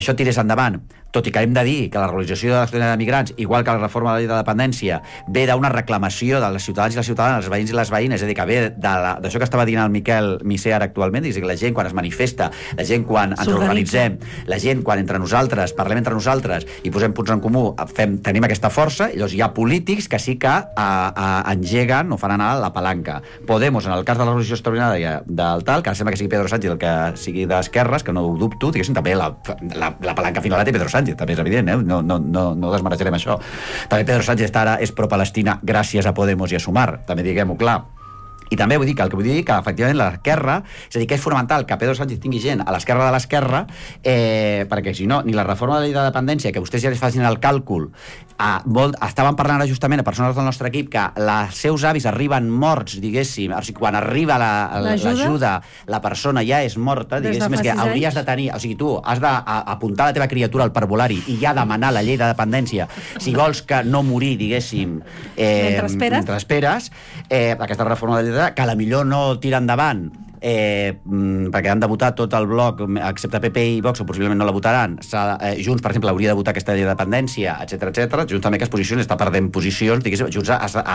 això tirés endavant, tot i que hem de dir que la regularització de l'expedició de migrants, igual que la reforma de la llei de dependència, ve d'una reclamació dels ciutadans i les ciutadanes, els veïns i les veïnes, és a dir, que ve d'això que estava dient el Miquel Micé ara actualment, és a dir, que la gent quan es manifesta, la gent quan ens organitzem, la gent quan entre nosaltres, parlem entre nosaltres i posem punts en comú, tenim aquesta força, i llavors hi ha polítics que sí que engeguen o fan anar la palanca. Podemos, en el cas de la resolució extraordinària del tal, que sembla que sigui Pedro Sánchez el que sigui d'esquerres, que no ho dubto, diguéssim, també la palanca final la té Pedro Sánchez, també és evident, no desmereixerem això. També Pedro Sánchez ara és pro-Palestina gràcies a Podemos i a Sumar, també diguem-ho clar. I també vull dir que el que vull dir que efectivament l'esquerra, és a dir, que és fonamental que Pedro Sánchez tingui gent a l'esquerra de l'esquerra, perquè si no, ni la reforma de la llei de dependència, que vostès ja es facin el càlcul, estaven parlant ara justament a persones del nostre equip que els seus avis arriben morts, diguéssim, o sigui, quan arriba l'ajuda, la persona ja és morta, diguéssim, és que hauries de tenir, o sigui, tu has d'apuntar la teva criatura al parvulari i ja demanar la llei de dependència si vols que no morir, diguéssim, mentre esperes, aquesta reforma de la llei que a la millor no tira endavant perquè han de votar tot el bloc excepte PP i Vox, o possiblement no la votaran. Junts, per exemple, hauria de votar aquesta llei de dependència, etc. Junts també que es posiciona, està perdent posicions, diguéssim, Junts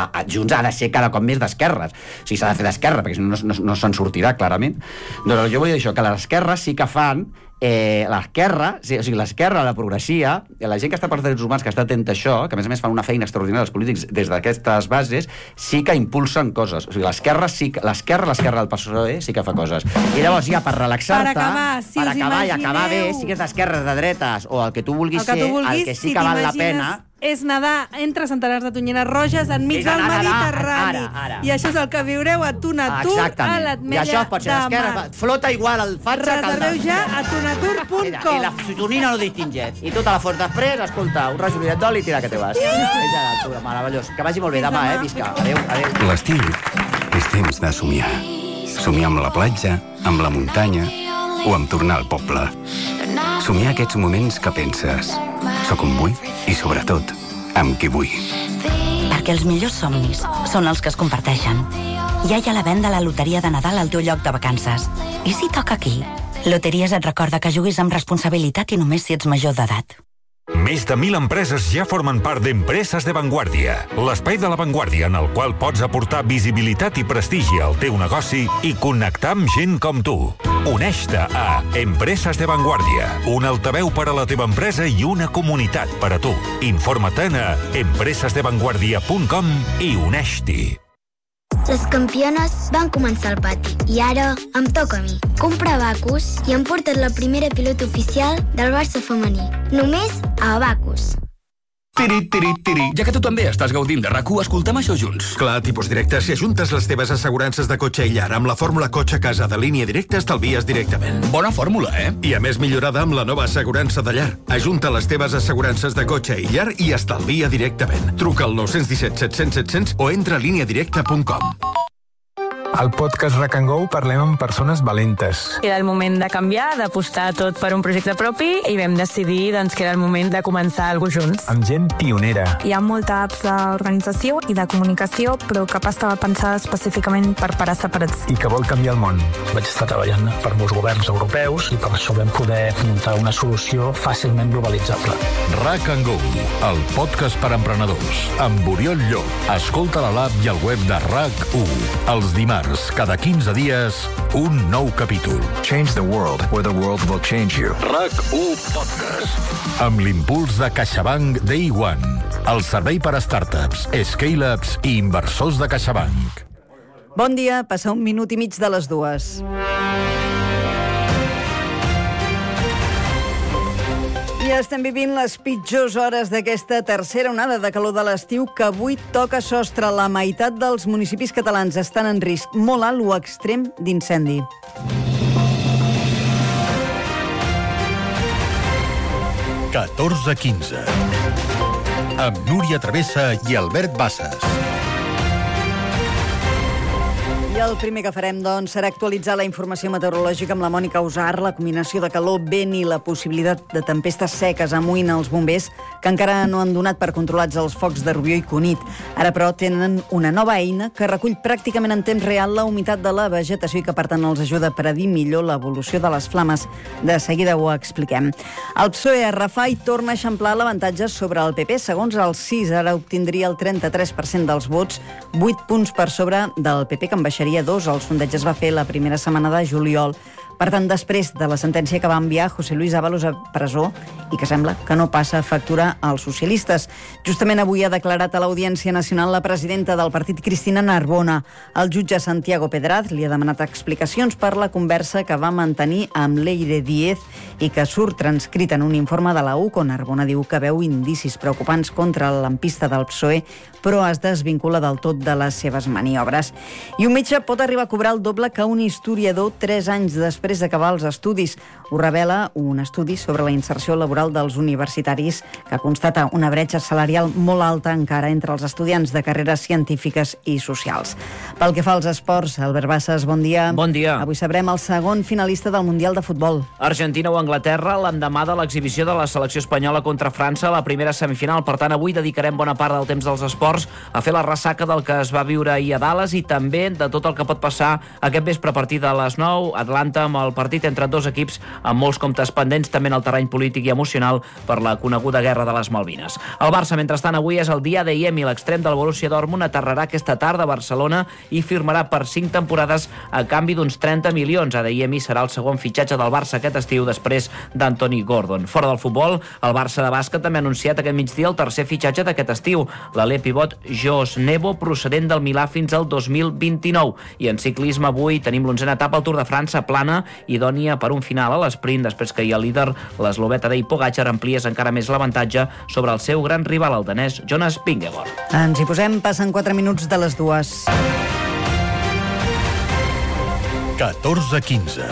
ha de ser cada cop més d'esquerres, o sigui, s'ha de fer d'esquerra perquè si no se'n sortirà clarament. Doncs jo vull dir això, que l'esquerra sí que fan l'esquerra, o sigui, l'esquerra, la progressia, la gent que està per drets humans, que està atenta a això, que a més fan una feina extraordinària els polítics des d'aquestes bases, sí que impulsen coses. O sigui, l'esquerra del PSOE sí que fa coses. I llavors ja per relaxar-te, per acabar i acabar bé, sigues d'esquerres, de dretes o el que tu vulguis ser, el que sí que val la pena és nedar entre centenars de tonyines roges enmig del Mediterrani. I això és el que viureu a Tunatur, a l'Ametlla de Mar. I això pot ser l'esquerra, flota igual el fatxa que el reserveu ja a tunatur.com. I la tonyina no distingeix. I tu te la fots després, escolta, un rajolinet d'oli i tira que te vas. És d'altura, meravellós. Que vagi molt bé demà, visca. Adéu. L'estiu és temps de somiar. Somiar amb la platja, amb la muntanya o amb tornar al poble. Somiar aquests moments que penses soc on vull i, sobretot, amb qui vull. Perquè els millors somnis són els que es comparteixen. Ja hi ha la venda a la loteria de Nadal al teu lloc de vacances. I si toca aquí? Loteries et recorda que juguis amb responsabilitat i només si ets major d'edat. Més de 1.000 empreses ja formen part d'Empreses de Vanguardia, l'espai de l'avantguàrdia en el qual pots aportar visibilitat i prestigi al teu negoci i connectar amb gent com tu. Uneix-te a Empreses de Vanguardia, un altaveu per a la teva empresa i una comunitat per a tu. Informa't a empresesdevanguardia.com i uneix-t'hi. Les campiones van començar al pati i ara em toca a mi. Comprar Abacus i hem portat la primera pilota oficial del Barça femení. Només a Abacus. Tiri, tiri, tiri. Ja que tu també estàs gaudint de RAC1, escoltem això junts. Clar, tipus directe. Si ajuntes les teves assegurances de cotxe i llar amb la fórmula cotxe casa de Línia Directa, estalvies directament. Bona fórmula, I a més millorada amb la nova assegurança de llar. Ajunta les teves assegurances de cotxe i llar i estalvia directament. Truca al 917 700 700 o entra a lineadirecta.com. Al podcast RAC & Go parlem amb persones valentes. Era el moment de canviar, d'apostar tot per un projecte propi i vam decidir que era el moment de començar alguna cosa junts. Amb gent pionera. Hi ha molta apps d'organització i de comunicació, però cap estava pensada específicament per parar separats. I que vol canviar el món. Vaig estar treballant per molts governs europeus i per això vam poder muntar una solució fàcilment globalitzable. RAC & Go, el podcast per emprenedors, amb Oriol Llop. Escolta a l'app i al web de RAC1. Els dimarts, cada 15 dies, un nou capítol. Change the world where the world will change you. RAC1 Podcast. Amb l'impuls de CaixaBank Day One, el servei per a startups, scale-ups i inversors de CaixaBank. Bon dia, passa 1 minut i mig de les 2. I estem vivint les pitjors hores d'aquesta tercera onada de calor de l'estiu que avui toca sostre. La meitat dels municipis catalans estan en risc molt alt o extrem d'incendi. «14:15» amb Núria Travessa i Albert Bassas. I el primer que farem, doncs, serà actualitzar la informació meteorològica amb la Mònica Usar. La combinació de calor, vent i la possibilitat de tempestes seques amoïna els bombers que encara no han donat per controlats els focs de Rubió i Cunit. Ara, però, tenen una nova eina que recull pràcticament en temps real la humitat de la vegetació i que, per tant, els ajuda a predir millor l'evolució de les flames. De seguida ho expliquem. El PSOE a refà i torna a eixamplar l'avantatge sobre el PP. Segons el CIS, ara obtindria el 33% dels vots, 8 punts per sobre del PP, que en baixaria 2. El sondeig es va fer la primera setmana de juliol. Per tant, després de la sentència que va enviar José Luis Ábalos a presó i que sembla que no passa factura als socialistes. Justament avui ha declarat a l'Audiència Nacional la presidenta del partit, Cristina Narbona. El jutge Santiago Pedraz li ha demanat explicacions per la conversa que va mantenir amb Leire Díez i que surt transcrit en un informe de la UCO. Narbona diu que veu indicis preocupants contra el lampista del PSOE, però es desvincula del tot de les seves maniobres. I un metge pot arribar a cobrar el doble que un historiador 3 anys després d'acabar els estudis. Ho revela un estudi sobre la inserció laboral dels universitaris que constata una bretxa salarial molt alta encara entre els estudiants de carreres científiques i socials. Pel que fa als esports, Albert Bassas, bon dia. Bon dia. Avui sabrem el segon finalista del Mundial de Futbol. Argentina o Anglaterra, l'endemà de l'exhibició de la selecció espanyola contra França a la primera semifinal. Per tant, avui dedicarem bona part del temps dels esports a fer la ressaca del que es va viure ahir a Dallas i també de tot el que pot passar aquest vespre a partir de les 9, Atlanta, amb el partit entre dos equips amb molts comptes pendents també en el terreny polític i emocional per la coneguda guerra de les Malvines. El Barça, mentrestant, avui és el dia d'Adeyemi. L'extrem del Borussia Dortmund aterrarà aquesta tarda a Barcelona i firmarà per 5 temporades a canvi d'uns 30 milions. Adeyemi serà el segon fitxatge del Barça aquest estiu després d'Anthony Gordon. Fora del futbol, el Barça de bàsquet també ha anunciat aquest migdia el tercer fitxatge d'aquest estiu, l'alè pivot Jos Nebo, procedent del Milà fins al 2029. I en ciclisme avui tenim l'11a etapa al Tour de França plana, idònia per un final a l'esprint, després que el líder, l'eslovè Tadej Pogačar, ampliés encara més l'avantatge sobre el seu gran rival, el danès Jonas Vingegaard. Ens hi posem, passen 4 minuts de les 2. 14:15.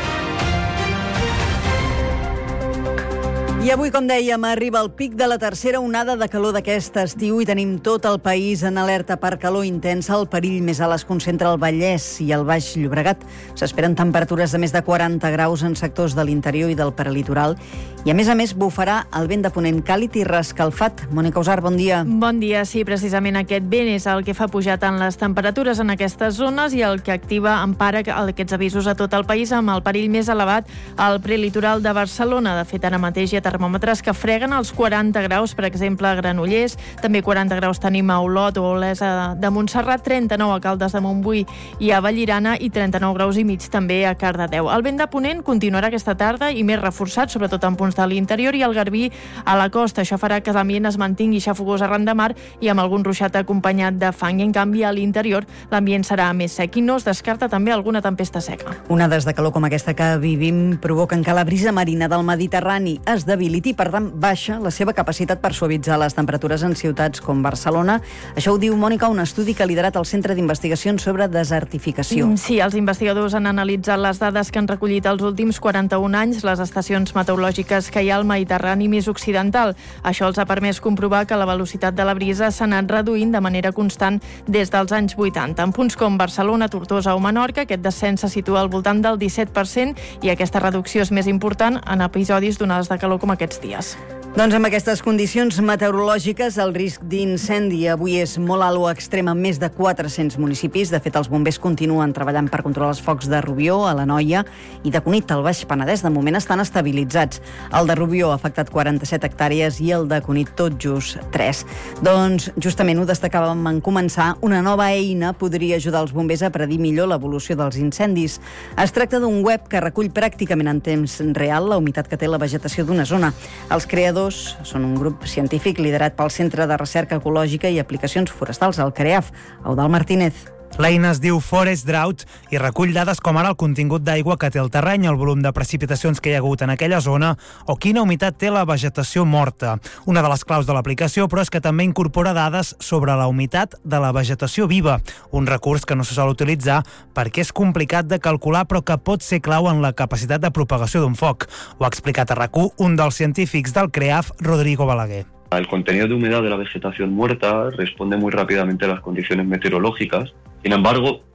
I avui, com dèiem, arriba el pic de la tercera onada de calor d'aquest estiu i tenim tot el país en alerta per calor intensa. El perill més alt es concentra al Vallès i al Baix Llobregat. S'esperen temperatures de més de 40 graus en sectors de l'interior i del prelitoral. I, a més, bufarà el vent de ponent càlid i rescalfat. Mònica Usar, bon dia. Bon dia. Sí, precisament aquest vent és el que fa pujar tant les temperatures en aquestes zones i el que activa, empara aquests avisos a tot el país, amb el perill més elevat al prelitoral de Barcelona. De fet, ara mateix hi ha termòmetres que freguen els 40 graus, per exemple, a Granollers. També 40 graus tenim a Olot o Olesa de Montserrat, 39 a Caldes de Montbui i a Vallirana i 39 graus i mig també a Cardedeu. El vent de ponent continuarà aquesta tarda i més reforçat, sobretot en punts de l'interior i el Garbí a la costa. Això farà que l'ambient es mantingui xafogós arran de mar i amb algun ruixat acompanyat de fang. I, en canvi, a l'interior l'ambient serà més sec i no es descarta també alguna tempesta seca. Onades de calor com aquesta que vivim provoquen que la brisa marina del Mediterrani es debiliti, per tant, baixa la seva capacitat per suavitzar les temperatures en ciutats com Barcelona. Això ho diu, Mònica, un estudi que ha liderat el Centre d'Investigacions sobre Desertificació. Sí, els investigadors han analitzat les dades que han recollit els últims 41 anys les estacions meteorològiques que hi ha al Mediterrani més occidental. Això els ha permès comprovar que la velocitat de la brisa s'ha anat reduint de manera constant des dels anys 80. En punts com Barcelona, Tortosa o Menorca, aquest descens se situa al voltant del 17% i aquesta reducció és més important en episodis d'onades de calor com aquests dies. Doncs amb aquestes condicions meteorològiques, el risc d'incendi avui és molt alt o extrem en més de 400 municipis. De fet, els bombers continuen treballant per controlar els focs de Rubió, a l'Anoia i de Cunit, al Baix Penedès. De moment estan estabilitzats. El de Rubió ha afectat 47 hectàrees i el de Cunit tot just 3. Doncs justament ho destacàvem en començar, una nova eina podria ajudar els bombers a predir millor l'evolució dels incendis. Es tracta d'un web que recull pràcticament en temps real la humitat que té la vegetació d'una zona. Els creadors són un grup científic liderat pel Centre de Recerca Ecològica i Aplicacions Forestals, el CREAF. Eudald Martínez. L'eina es diu Forest Drought i recull dades com ara el contingut d'aigua que té el terreny, el volum de precipitacions que hi ha hagut en aquella zona o quina humitat té la vegetació morta. Una de les claus de l'aplicació, però, és que també incorpora dades sobre la humitat de la vegetació viva, un recurs que no se sol utilitzar perquè és complicat de calcular però que pot ser clau en la capacitat de propagació d'un foc. Ho ha explicat a RAC1 un dels científics del CREAF, Rodrigo Balaguer. El contenido de humedad de la vegetación muerta responde muy rápidamente a las condiciones meteorológicas. Sin embargo,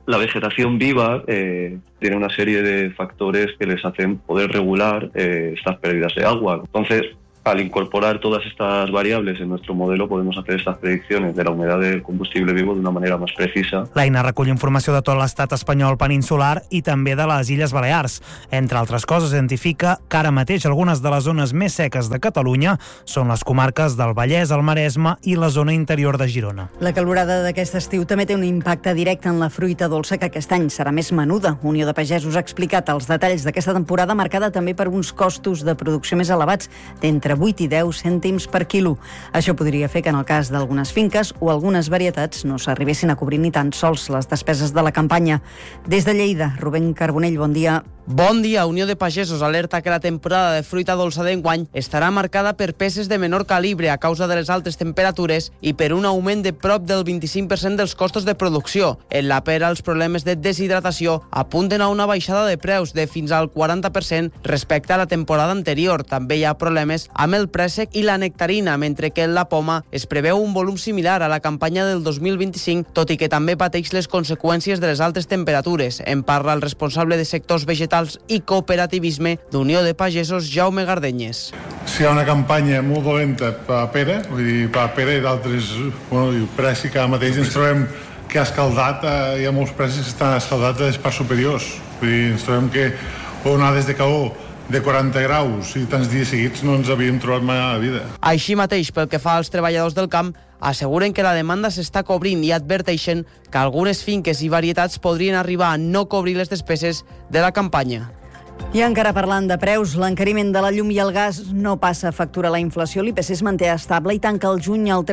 la vegetación viva tiene una serie de factores que les hacen poder regular estas pérdidas de agua. Entonces, al incorporar todas estas variables en nuestro modelo, podemos hacer estas predicciones de la humedad del combustible vivo de una manera más precisa. L'eina recull informació de tot l'estat espanyol peninsular i també de les Illes Balears. Entre altres coses, identifica que ara mateix algunes de les zones més seques de Catalunya són les comarques del Vallès, el Maresme i la zona interior de Girona. La calorada d'aquest estiu també té un impacte directe en la fruita dolça, que aquest any serà més menuda. Unió de Pagesos ha explicat els detalls d'aquesta temporada, marcada també per uns costos de producció més elevats, d'entre 8 i 10 cèntims per quilo. Això podria fer que en el cas d'algunes finques o algunes varietats no s'arribessin a cobrir ni tan sols les despeses de la campanya. Des de Lleida, Rubén Carbonell, bon dia. Bon dia. Unió de Pagesos alerta que la temporada de fruita dolça d'enguany estarà marcada per peces de menor calibre a causa de les altes temperatures i per un augment de prop del 25% dels costos de producció. En la pera, els problemes de deshidratació apunten a una baixada de preus de fins al 40% respecte a la temporada anterior. També hi ha problemes amb el préssec i la nectarina, mentre que en la poma es preveu un volum similar a la campanya del 2025, tot i que també pateix les conseqüències de les altes temperatures. En parla el responsable de sectors vegetals i cooperativisme d'Unió de Pagesos, Jaume Gardenyes. Si hi ha una campanya molt dolenta per pera, vull dir, per pera i d'altres, préssic, ara mateix ens trobem que ha escaldat, hi ha molts préssics que estan escaldats a les parts superiors. Vull dir, ens trobem que onades de calor de 40 graus i tants dies seguits no ens havíem trobat mai a la vida. Així mateix, pel que fa als treballadors del camp, asseguren que la demanda s'està cobrint i adverteixen que algunes finques i varietats podrien arribar a no cobrir les despeses de la campanya. I encara parlant de preus, l'encariment de la llum i el gas no passa a factura la inflació. L'IPC es manté estable i tanca el juny al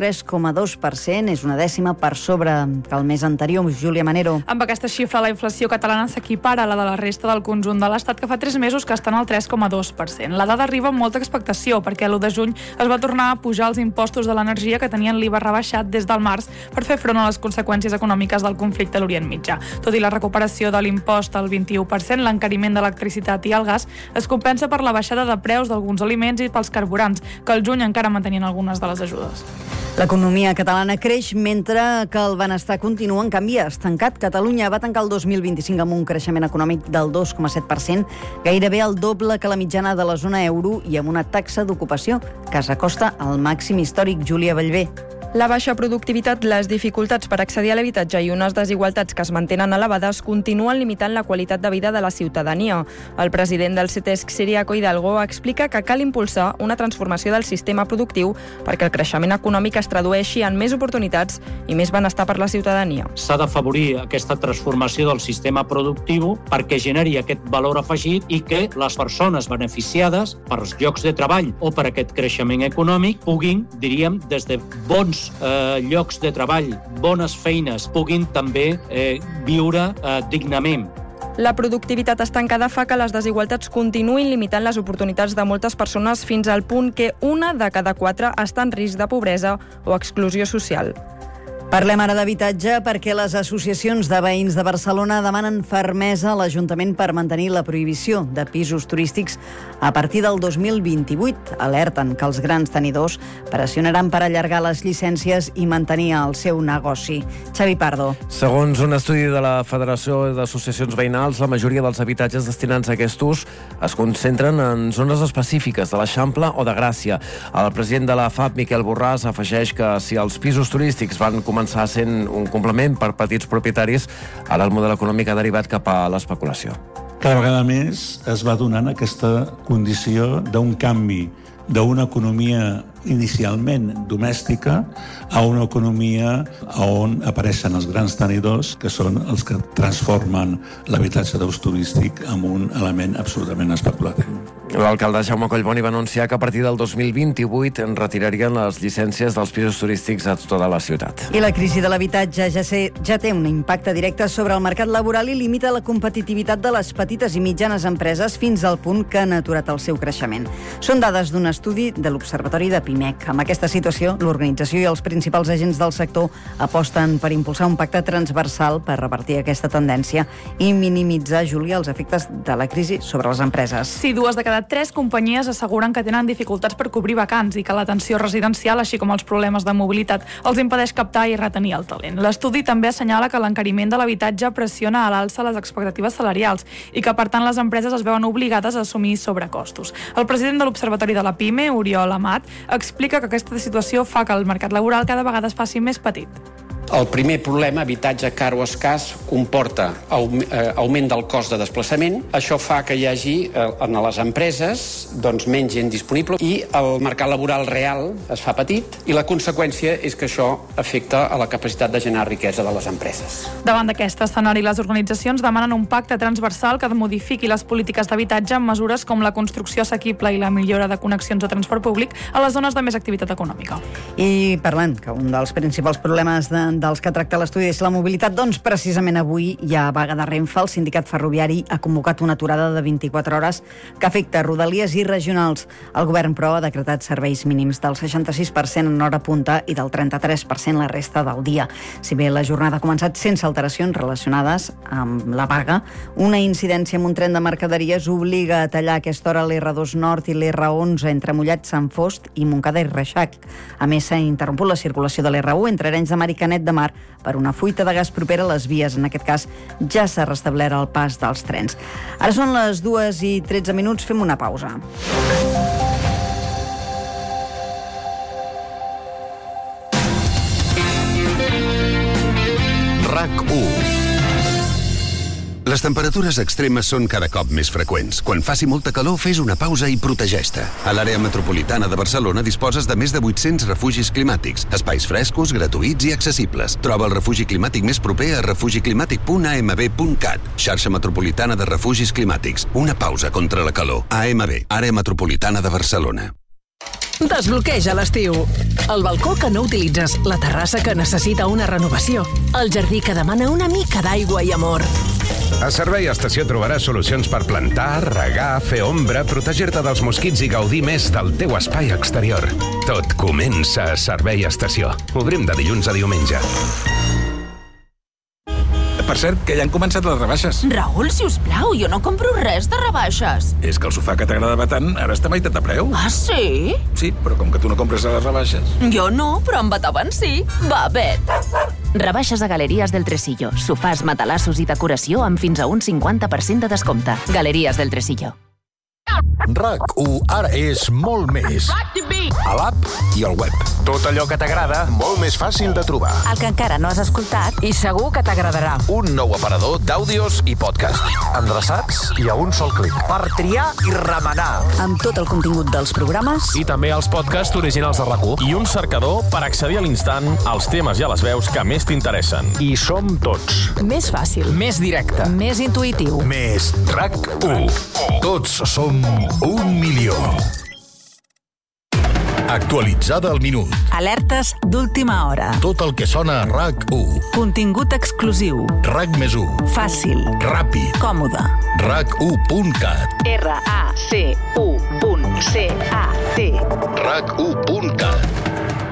3,2%. És una dècima per sobre que el mes anterior. Júlia Manero. Amb aquesta xifra, la inflació catalana s'equipara a la de la resta del conjunt de l'Estat, que fa 3 mesos que estan al 3,2%. La dada arriba amb molta expectació, perquè l'1 de juny es va tornar a pujar els impostos de l'energia que tenien l'IVA rebaixat des del març per fer front a les conseqüències econòmiques del conflicte a l'Orient Mitjà. Tot i la recuperació de l'impost al 21%, l'encariment d'electricitat i el gas es compensa per la baixada de preus d'alguns aliments i pels carburants, que al juny encara mantenien algunes de les ajudes. L'economia catalana creix mentre que el benestar continua, en canvi, estancat. Catalunya va tancar el 2025 amb un creixement econòmic del 2,7%, gairebé el doble que la mitjana de la zona euro i amb una taxa d'ocupació que s'acosta al màxim històric. Júlia Bellver. La baixa productivitat, les dificultats per accedir a l'habitatge i unes desigualtats que es mantenen elevades continuen limitant la qualitat de vida de la ciutadania. El president del CETESC, Ciriaco Hidalgo, explica que cal impulsar una transformació del sistema productiu perquè el creixement econòmic es tradueixi en més oportunitats i més benestar per la ciutadania. S'ha d'afavorir aquesta transformació del sistema productiu perquè generi aquest valor afegit i que les persones beneficiades per els llocs de treball o per aquest creixement econòmic puguin, diríem, des de bons llocs de treball, bones feines, puguin també viure dignament. La productivitat estancada fa que les desigualtats continuïn limitant les oportunitats de moltes persones fins al punt que 1 de cada 4 està en risc de pobresa o exclusió social. Parlem ara d'habitatge perquè les associacions de veïns de Barcelona demanen fermesa a l'Ajuntament per mantenir la prohibició de pisos turístics a partir del 2028. Alerten que els grans tenidors pressionaran per allargar les llicències i mantenir el seu negoci. Xavi Pardo. Segons un estudi de la Federació d'Associacions Veïnals, la majoria dels habitatges destinats a aquest ús es concentren en zones específiques de l'Eixample o de Gràcia. El president de la FAP, Miquel Borràs, afegeix que si els pisos turístics van començar sent un complement per petits propietaris, ara el model econòmic ha derivat cap a l'especulació. Cada vegada més es va donant aquesta condició d'un canvi d'una economia inicialment domèstica a una economia on apareixen els grans tenidors, que són els que transformen l'habitatge d'ús turístic en un element absolutament especulatiu. L'alcalde Jaume Collboni va anunciar que a partir del 2028 en retirarien les llicències dels pisos turístics a tota la ciutat. I la crisi de l'habitatge ja té un impacte directe sobre el mercat laboral i limita la competitivitat de les petites i mitjanes empreses fins al punt que han aturat el seu creixement. Són dades d'un estudi de l'Observatori de Pimec. Amb aquesta situació, l'organització i els principals agents del sector aposten per impulsar un pacte transversal per revertir aquesta tendència i minimitzar, Júlia, els efectes de la crisi sobre les empreses. Sí, 2 de cada 3 companyies asseguren que tenen dificultats per cobrir vacants i que l'atenció residencial, així com els problemes de mobilitat, els impedeix captar i retenir el talent. L'estudi també assenyala que l'encariment de l'habitatge pressiona a l'alça les expectatives salarials i que, per tant, les empreses es veuen obligades a assumir sobrecostos. El president de l'Observatori de la PIME, Oriol Amat, explica que aquesta situació fa que el mercat laboral cada vegada es faci més petit. El primer problema, habitatge car o escàs, comporta augment del cost de desplaçament. Això fa que hi hagi en les empreses menys gent disponible i el mercat laboral real es fa petit i la conseqüència és que això afecta a la capacitat de generar riquesa de les empreses. Davant d'aquest escenari, les organitzacions demanen un pacte transversal que modifiqui les polítiques d'habitatge amb mesures com la construcció assequible i la millora de connexions de transport públic a les zones de més activitat econòmica. I parlant que un dels principals problemes dels que tracta l'estudi és la mobilitat, doncs precisament avui hi ha vaga de Renfe. El sindicat ferroviari ha convocat una aturada de 24 hores que afecta rodalies i regionals. El govern, però, ha decretat serveis mínims del 66% en hora punta i del 33% la resta del dia. Si bé la jornada ha començat sense alteracions relacionades amb la vaga, una incidència amb un tren de mercaderies obliga a tallar a aquesta hora l'R2 Nord i l'R11 entre Mollet, Sant Fost i Montcada i Reixac. A més, s'ha interromput la circulació de l'R1 entre Arenys de Mar i Canet de Mar per una fuita de gas propera a les vies. En aquest cas, ja s'ha restablert el pas dels trens. Ara són les 2:13, fem una pausa. RAC1. Les temperatures extremes són cada cop més freqüents. Quan faci molta calor, fes una pausa i protegeix-te. A l'àrea metropolitana de Barcelona disposes de més de 800 refugis climàtics, espais frescos, gratuïts i accessibles. Troba el refugi climàtic més proper a refugiclimàtic.amb.cat. Xarxa metropolitana de refugis climàtics. Una pausa contra la calor. AMB, àrea metropolitana de Barcelona. Desbloqueja l'estiu. El balcó que no utilitzes, la terrassa que necessita una renovació, el jardí que demana una mica d'aigua i amor. A Servei Estació trobaràs solucions per plantar, regar, fer ombra, protegir-te dels mosquits i gaudir més del teu espai exterior. Tot comença a Servei Estació. Obrim de dilluns a diumenge. Per cert, que ja han començat les rebaixes. Raül, sisplau, jo no compro res de rebaixes. És que el sofà que t'agradava tant ara està a meitat de preu. Ah, sí? Sí, però com que tu no compres a les rebaixes. Jo no, però en Beethoven sí. Va, Bet. Rebaixes a Galeries del Tresillo. Sofàs, matalassos i decoració amb fins a un 50% de descompte. Galeries del Tresillo. RAC1 ara és molt més. A l'app i al web. Tot allò que t'agrada, molt més fàcil de trobar. El que encara no has escoltat i segur que t'agradarà. Un nou aparador d'àudios i podcast. Endreçats i a un sol clic. Per triar i remenar. Amb tot el contingut dels programes. I també els podcasts originals de RAC1. I un cercador per accedir a l'instant als temes i a les veus que més t'interessen. I som tots. Més fàcil. Més directe. Més intuïtiu. Més RAC1. Tots som 1 milió. Actualitzada al minut. Alertes d'última hora. Tot el que sona a RAC1. Contingut exclusiu. RAC+1. Fàcil. Ràpid. Còmode. RAC1.cat. RAC1.cat. RAC1.cat.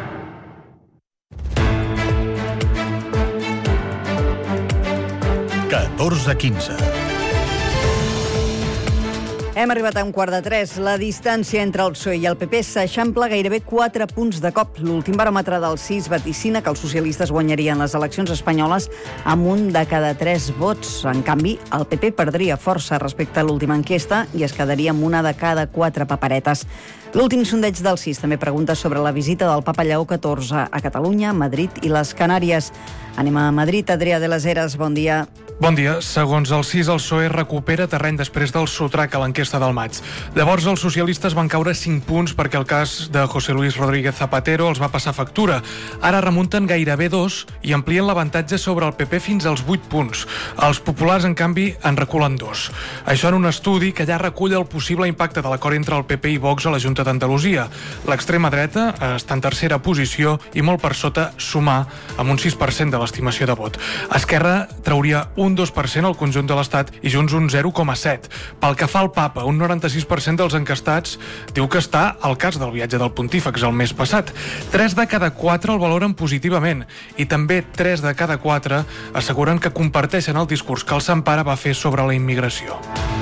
Hem arribat a 2:45. La distància entre el PSOE i el PP s'eixampla gairebé 4 punts de cop. L'últim baròmetre del CIS vaticina que els socialistes guanyarien les eleccions espanyoles amb 1 de cada 3 vots. En canvi, el PP perdria força respecte a l'última enquesta i es quedaria amb 1 de cada 4 paperetes. L'últim sondeig del CIS també pregunta sobre la visita del papa Lleó XIV a Catalunya, Madrid i les Canàries. Anem a Madrid. Adrià de les Heres, bon dia. Bon dia. Segons el CIS, el PSOE recupera terreny després del sotrac a l'enquesta del maig. Llavors, els socialistes van caure 5 punts perquè el cas de José Luis Rodríguez Zapatero els va passar factura. Ara remunten gairebé 2 i amplien l'avantatge sobre el PP fins als 8 punts. Els populars, en canvi, en reculen 2. Això en un estudi que ja recull el possible impacte de l'acord entre el PP i Vox a la Junta Junta d'Andalusia. L'extrema dreta està en tercera posició i molt per sota Sumar, amb un 6% de l'estimació de vot. Esquerra trauria un 2% al conjunt de l'Estat i Junts un 0,7%. Pel que fa al Papa, un 96% dels encastats diu que està al cas del viatge del pontífex el mes passat. 3 de cada 4 el valoren positivament i també 3 de cada 4 asseguren que comparteixen el discurs que el Sant Pare va fer sobre la immigració.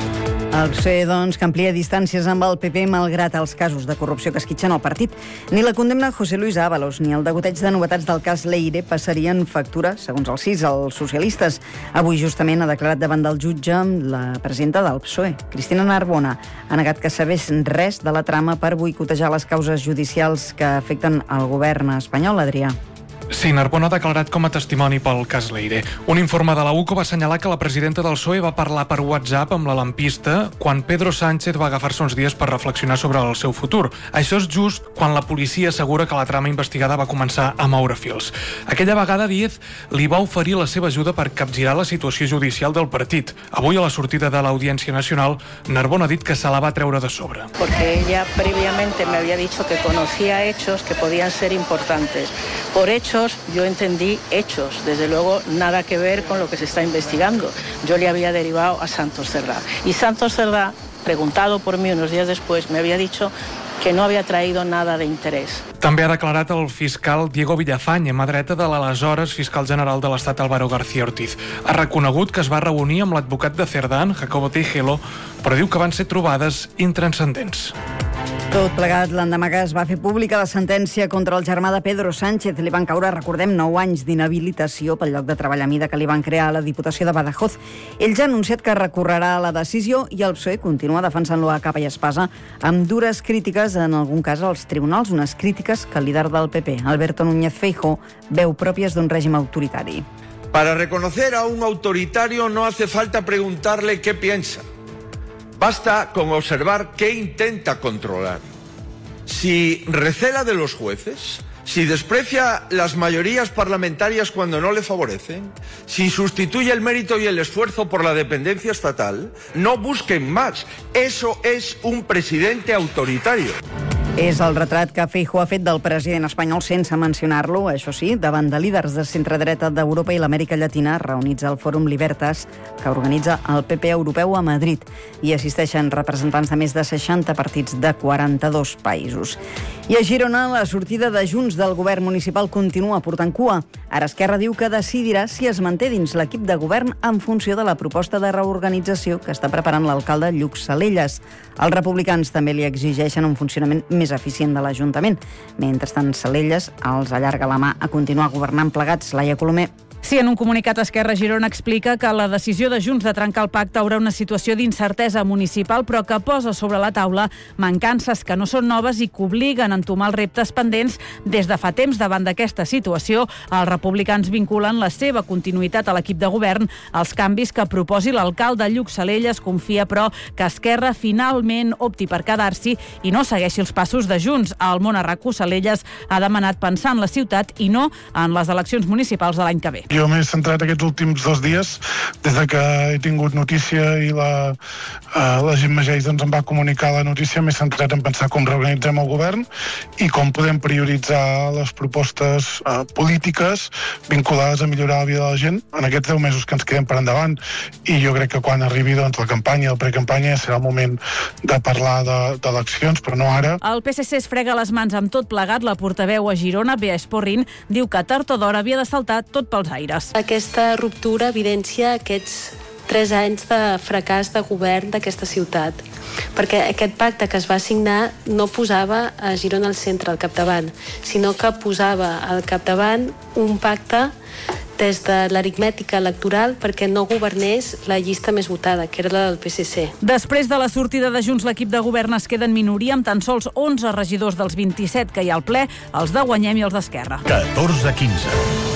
El PSOE, doncs, que amplia distàncies amb el PP malgrat els casos de corrupció que esquitxen el partit. Ni la condemna a José Luis Ábalos ni el degoteig de novetats del cas Leire passarien factura, segons el CIS, als socialistes. Avui, justament, ha declarat davant del jutge la presidenta del PSOE, Cristina Narbona. Ha negat que sabés res de la trama per boicotejar les causes judicials que afecten el govern espanyol, Adrià. Sí, Narbona ha declarat com a testimoni pel cas Leire. Un informe de la UCO va assenyalar que la presidenta del PSOE va parlar per WhatsApp amb la lampista quan Pedro Sánchez va agafar-se uns dies per reflexionar sobre el seu futur. Això és just quan la policia assegura que la trama investigada va començar a moure fils. Aquella vegada Díez li va oferir la seva ajuda per capgirar la situació judicial del partit. Avui, a la sortida de l'Audiència Nacional, Narbona ha dit que se la va treure de sobre. Porque ella previamente me había dicho que conocía hechos que podían ser importantes. Por hechos, yo entendí hechos, desde luego nada que ver con lo que se está investigando. Yo le había derivado a Santos Cerdá. Y Santos Cerdá, preguntado por mí unos días después, me había dicho que no había traído nada de interés. També ha declarat el fiscal Diego Villafañe, mà dreta de l'aleshores fiscal general de l'Estat Álvaro García Ortiz. Ha reconegut que es va reunir amb l'advocat de Cerdán, Jacobo Tejero, però diu que van ser trobades intranscendents. Tot plegat, l'endemà que es va fer pública la sentència contra el germà de Pedro Sánchez. Li van caure, recordem, 9 anys d'inhabilitació pel lloc de treball a mida que li van crear a la Diputació de Badajoz. Ell ja ha anunciat que recorrerà a la decisió i el PSOE continua defensant-lo a capa i espasa amb dures crítiques, en algun cas, als tribunals, unes crítiques que el líder del PP, Alberto Núñez Feijóo, veu pròpies d'un règim autoritari. Para reconocer a un autoritario no hace falta preguntarle qué piensa. Basta con observar qué intenta controlar. Si recela de los jueces, si desprecia las mayorías parlamentarias cuando no le favorecen, si sustituye el mérito y el esfuerzo por la dependencia estatal, no busquen más. Eso es un presidente autoritario. És el retrat que Feijóo ha fet del president espanyol sense mencionar-lo, això sí, davant de líders de centre-dreta d'Europa i l'Amèrica Llatina reunits al Fòrum Libertas, que organitza el PP europeu a Madrid. Hi assisteixen representants de més de 60 partits de 42 països. I a Girona, la sortida de Junts del govern municipal continua portant cua. Ara Esquerra diu que decidirà si es manté dins l'equip de govern en funció de la proposta de reorganització que està preparant l'alcalde Lluc Salelles. Els republicans també li exigeixen un funcionament més eficient de l'Ajuntament. Mentrestant, Salelles els allarga la mà a continuar governant plegats. Laia Colomer. Sí, en un comunicat, Esquerra Girona explica que la decisió de Junts de trencar el pacte haurà una situació d'incertesa municipal, però que posa sobre la taula mancances que no són noves i que obliguen a entomar els reptes pendents des de fa temps. Davant d'aquesta situació, els republicans vinculen la seva continuïtat a l'equip de govern als canvis que proposi l'alcalde Lluc Salelles. Confia, però, que Esquerra finalment opti per quedar-s'hi i no segueixi els passos de Junts. Al món arraco, Salelles ha demanat pensar en la ciutat i no en les eleccions municipals de l'any que ve. Jo m'he centrat aquests últims 2 dies, des de que he tingut notícia i la Gemma Geis em va comunicar la notícia, m'he centrat en pensar com reorganitzem el govern i com podem prioritzar les propostes polítiques vinculades a millorar la vida de la gent en aquests 10 mesos que ens queden per endavant. I jo crec que quan arribi la campanya, la precampanya, serà el moment de parlar d'eleccions, però no ara. El PSC es frega les mans amb tot plegat. La portaveu a Girona, Bea Esporrin, diu que tard o d'hora havia de saltar tot pels aires. Aquesta ruptura evidencia aquests 3 anys de fracàs de govern d'aquesta ciutat, perquè aquest pacte que es va signar no posava a Girona al centre, al capdavant, sinó que posava al capdavant un pacte des de l'aritmètica electoral perquè no governés la llista més votada, que era la del PSC. Després de la sortida de Junts, l'equip de govern es queda en minoria amb tan sols 11 regidors dels 27 que hi ha al ple, els de Guanyem i els d'Esquerra. 14-15.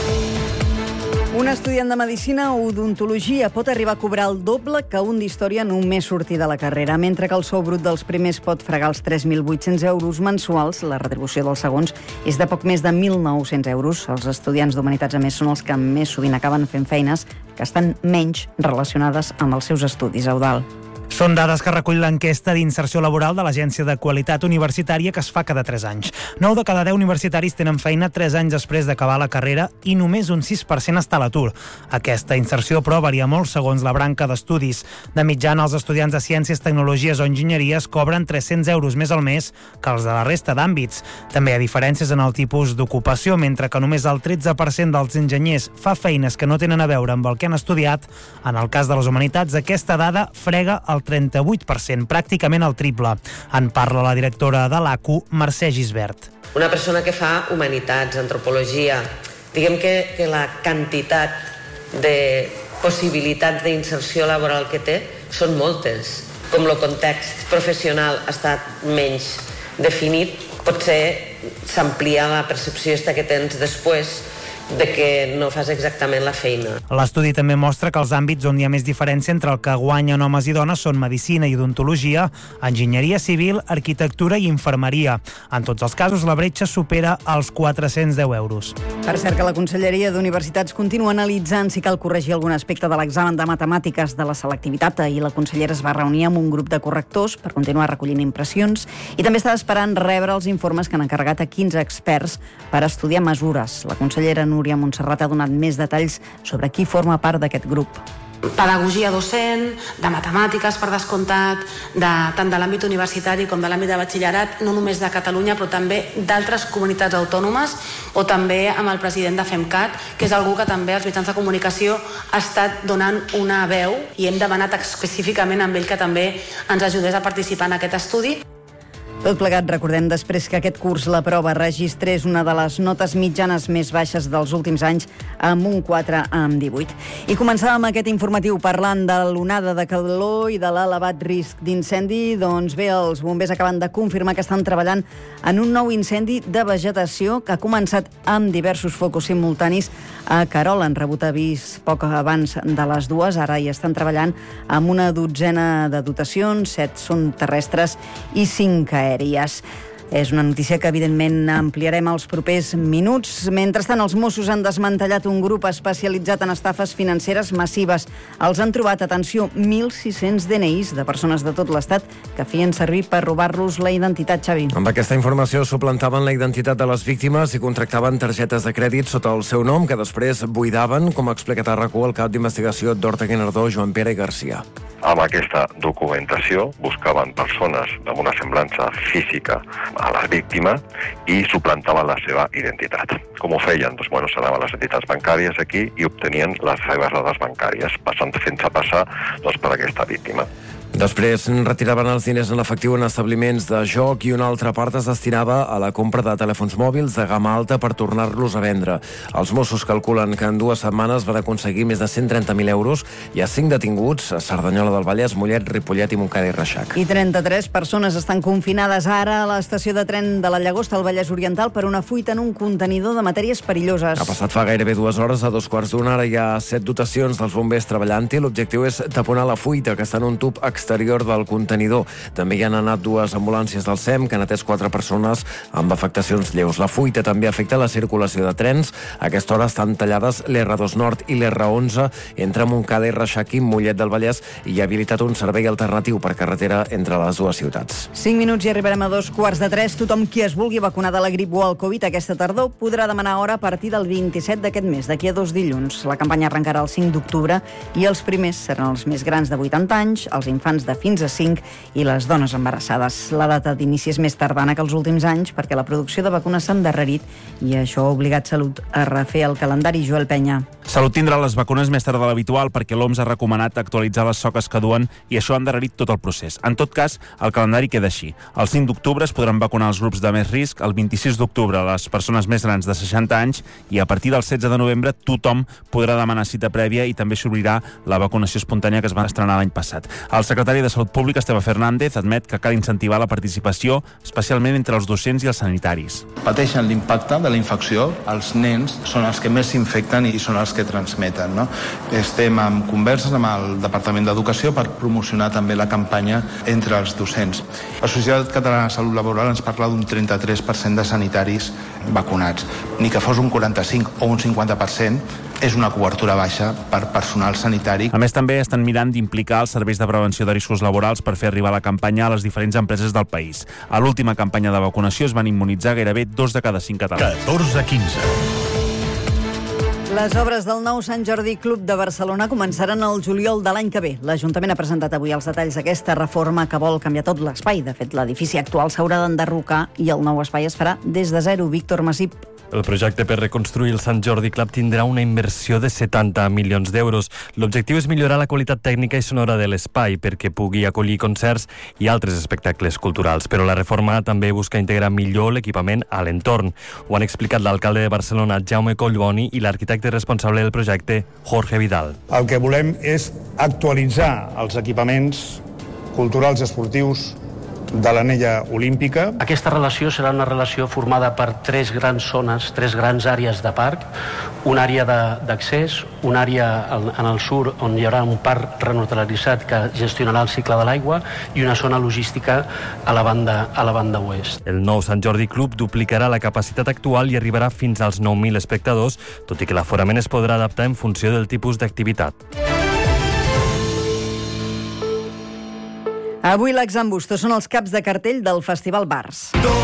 Un estudiant de Medicina o Odontologia pot arribar a cobrar el doble que un d'Història només sortir de la carrera. Mentre que el sou brut dels primers pot fregar els 3.800 euros mensuals, la retribució dels segons és de poc més de 1.900 euros. Els estudiants d'Humanitats, a més, són els que més sovint acaben fent feines que estan menys relacionades amb els seus estudis. Eudald. Són dades que recull l'enquesta d'inserció laboral de l'Agència de Qualitat Universitària que es fa cada 3 anys. 9 de cada 10 universitaris tenen feina 3 anys després d'acabar la carrera i només un 6% està a l'atur. Aquesta inserció, però, varia molt segons la branca d'estudis. De mitjana, els estudiants de Ciències, Tecnologies o Enginyeries cobren 300 euros més al mes que els de la resta d'àmbits. També hi ha diferències en el tipus d'ocupació, mentre que només el 13% dels enginyers fa feines que no tenen a veure amb el que han estudiat. En el cas de les humanitats, aquesta dada frega el 38%, pràcticament el triple. En parla la directora de l'ACU, Mercè Gisbert. Una persona que fa humanitats, antropologia, diguem que la quantitat de possibilitats d'inserció laboral que té són moltes. Com el context professional ha estat menys definit, potser s'amplia la percepció que tens després de que no fas exactament la feina. L'estudi també mostra que els àmbits on hi ha més diferència entre el que guanyen homes i dones són medicina i odontologia, enginyeria civil, arquitectura i infermeria. En tots els casos, la bretxa supera els 410 euros. Per cert, que la Conselleria d'Universitats continua analitzant si cal corregir algun aspecte de l'examen de matemàtiques de la selectivitat. Ahir la consellera es va reunir amb un grup de correctors per continuar recollint impressions i també està esperant rebre els informes que han encarregat a 15 experts per estudiar mesures. La consellera Núria Montserrat ha donat més detalls sobre qui forma part d'aquest grup. Pedagogia docent, de matemàtiques per descomptat, tant de l'àmbit universitari com de l'àmbit de batxillerat, no només de Catalunya, però també d'altres comunitats autònomes, o també amb el president de FEMCAT, que és algú que també als mitjans de comunicació ha estat donant una veu i hem demanat específicament amb ell que també ens ajudés a participar en aquest estudi. Tot plegat, recordem després que aquest curs la prova registrés una de les notes mitjanes més baixes dels últims anys, amb un 4 amb 18. I començàvem aquest informatiu parlant de l'onada de calor i de l'elevat risc d'incendi. Doncs bé, els bombers acaben de confirmar que estan treballant en un nou incendi de vegetació que ha començat amb diversos focus simultanis a Querol. Han rebut avís poc abans de les 2. Ara hi estan treballant amb una dotzena de dotacions, 7 són terrestres i 5 aèries. És una notícia que, evidentment, ampliarem els propers minuts. Mentrestant, els Mossos han desmantellat un grup especialitzat en estafes financeres massives. Els han trobat, atenció, 1.600 DNIs de persones de tot l'Estat que feien servir per robar-los la identitat, Xavi. Amb aquesta informació suplantaven la identitat de les víctimes i contractaven targetes de crèdit sota el seu nom, que després buidaven, com ha explicat a RAC1 el cap d'investigació d'Horta Guinardó, Joan Pere Garcia. Amb aquesta documentació buscaven persones amb una semblança física a la víctima i suplantaven la seva identitat. Com ho feien? Doncs, s'anaven a les entitats bancàries aquí i obtenien les seves dades bancàries, fent-se passar per aquesta víctima. Després retiraven els diners en efectiu en establiments de joc i una altra part es destinava a la compra de telèfons mòbils de gamma alta per tornar-los a vendre. Els Mossos calculen que en 2 setmanes van aconseguir més de 130.000 euros. Hi ha 5 detinguts a Cerdanyola del Vallès, Mollet, Ripollet i Montcada i Reixac. I 33 persones estan confinades ara a l'estació de tren de la Llagosta al Vallès Oriental per una fuita en un contenidor de matèries perilloses. Ha passat fa gairebé 2 hores, a 2:15. Ara hi ha 7 dotacions dels bombers treballant-hi. L'objectiu és taponar la fuita, que està en un tub exterior del contenidor. També hi han anat 2 ambulàncies del SEM que han atès 4 persones amb afectacions lleus. La fuita també afecta la circulació de trens. A aquesta hora estan tallades l'R2 Nord i l'R11 entre Montcada i Reixac i Mollet del Vallès i hi ha habilitat un servei alternatiu per carretera entre les dues ciutats. 5 minuts i arribarem a 2:15. Tothom qui es vulgui vacunar de la grip o el Covid aquesta tardor podrà demanar hora a partir del 27 d'aquest mes, d'aquí a 2 dilluns. La campanya arrencarà el 5 d'octubre i els primers seran els més grans de 80 anys, els infants de fins a 5 i les dones embarassades. La data d'inici és més tardana que els últims anys perquè la producció de vacunes s'ha endarrerit i això ha obligat Salut a refer el calendari. Joel Penya. Salut tindrà les vacunes més tard de l'habitual perquè l'OMS ha recomanat actualitzar les soques que duen i això ha endarrerit tot el procés. En tot cas, el calendari queda així. El 5 d'octubre es podran vacunar els grups de més risc, el 26 d'octubre les persones més grans de 60 anys i a partir del 16 de novembre tothom podrà demanar cita prèvia i també s'obrirà la vacunació espontània que es va estrenar l'any passat. El secretari de Salut Pública, Esteve Fernández, admet que cal incentivar la participació, especialment entre els docents i els sanitaris. Pateixen l'impacte de la infecció, els nens són els que més s'infecten i són els que transmeten. No? Estem en converses amb el Departament d'Educació per promocionar també la campanya entre els docents. La Societat Catalana de Salut Laboral ens parla d'un 33% de sanitaris vacunats. Ni que fos un 45 o un 50%, és una cobertura baixa per personal sanitari. A més, també estan mirant d'implicar els serveis de prevenció de riscos laborals per fer arribar la campanya a les diferents empreses del país. A l'última campanya de vacunació es van immunitzar gairebé 2 de cada 5 catalans. 14-15. Les obres del nou Sant Jordi Club de Barcelona començaran el juliol de l'any que ve. L'Ajuntament ha presentat avui els detalls d'aquesta reforma que vol canviar tot l'espai. De fet, l'edifici actual s'haurà d'enderrocar i el nou espai es farà des de zero. Víctor Masip. El projecte per reconstruir el Sant Jordi Club tindrà una inversió de 70 milions d'euros. L'objectiu és millorar la qualitat tècnica i sonora de l'espai perquè pugui acollir concerts i altres espectacles culturals. Però la reforma també busca integrar millor l'equipament a l'entorn. Ho han explicat l'alcalde de Barcelona, Jaume Collboni, i l'arquitecte responsable del projecte, Jorge Vidal. El que volem és actualitzar els equipaments culturals i esportius de l'anella olímpica. Aquesta relació serà una relació formada per 3 grans zones, 3 grans àrees de parc, una àrea d'accés, una àrea en el sud on hi haurà un parc renaturalitzat que gestionarà el cicle de l'aigua i una zona logística a la banda oest. El nou Sant Jordi Club duplicarà la capacitat actual i arribarà fins als 9.000 espectadors, tot i que l'aforament es podrà adaptar en funció del tipus d'activitat. Avui l'Axambusto són els caps de cartell del Festival Bars.